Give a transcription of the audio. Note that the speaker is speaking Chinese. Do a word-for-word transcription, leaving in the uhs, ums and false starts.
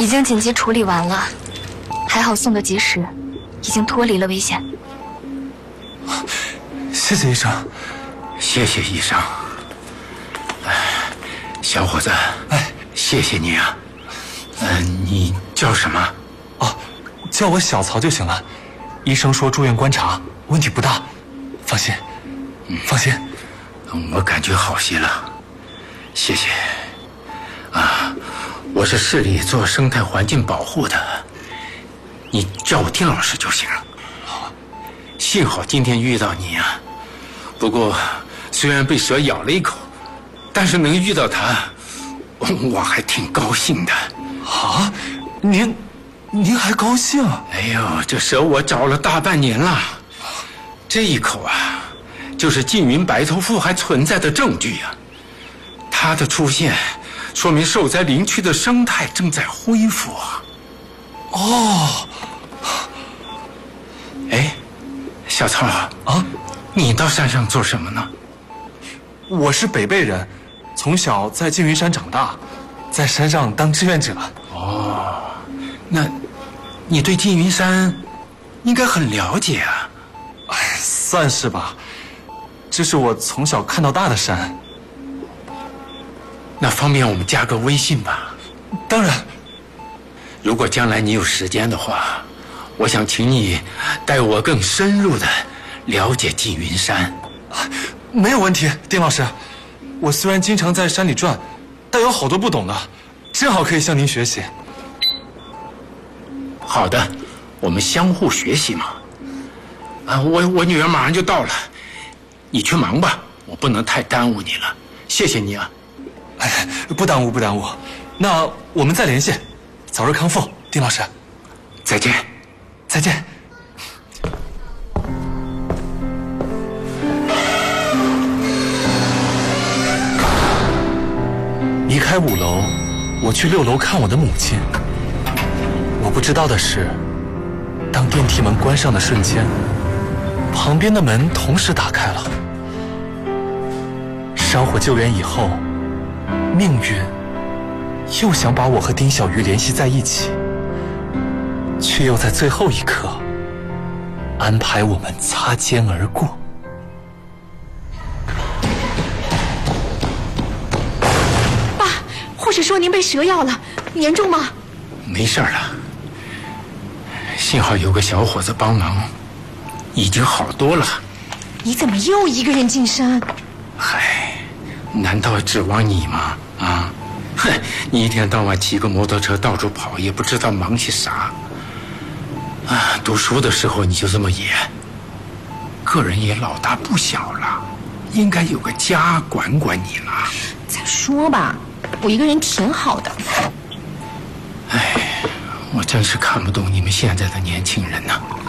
已经紧急处理完了，还好送的及时，已经脱离了危险。 谢谢医生， 谢谢医生。哎，小伙子， 哎， 谢谢你啊。嗯、呃，你叫什么？ 哦，叫我小曹就行了。医生说住院观察，问题不大，放心，放心。 嗯，我感觉好些了，谢谢。啊，我是市里做生态环境保护的，你叫我丁老师就行了。幸好今天遇到你啊，不过虽然被蛇咬了一口，但是能遇到他，我还挺高兴的。 啊，您，您还高兴？ 哎呦，这蛇我找了大半年了，这一口啊，就是缙云白头鲋还存在的证据呀、啊。它的出现，说明受灾林区的生态正在恢复啊。 哦， 哎，小曹啊，你到山上做什么呢？ 我是北碚人，从小在缙云山长大，在山上当志愿者。 哦，那，你对缙云山应该很了解啊。 哎，算是吧，这是我从小看到大的山。 那方便我们加个微信吧？ 当然。 如果将来你有时间的话，我想请你带我更深入的了解缙云山。 没有问题，丁老师。我虽然经常在山里转，但有好多不懂的，正好可以向您学习。 好的，我们相互学习嘛。啊，我我女儿马上就到了，你去忙吧，我不能太耽误你了。谢谢你啊。 哎，不耽误不耽误，那我们再联系，早日康复，丁老师。 再见。 再见。离开五楼，我去六楼看我的母亲。我不知道的是，当电梯门关上的瞬间，旁边的门同时打开了。山火救援以后，命运又想把我和丁小鱼联系在一起，却又在最后一刻安排我们擦肩而过。 爸，护士说您被蛇咬了，严重吗？ 没事了，幸好有个小伙子帮忙，已经好多了。 你怎么又一个人进山？ 嗨，难道指望你吗？啊，哼，你一天到晚骑个摩托车到处跑，也不知道忙些啥。啊，读书的时候你就这么野，个人也老大不小了，应该有个家管管你了。 再说吧，我一个人挺好的。 哎，我真是看不懂你们现在的年轻人呐。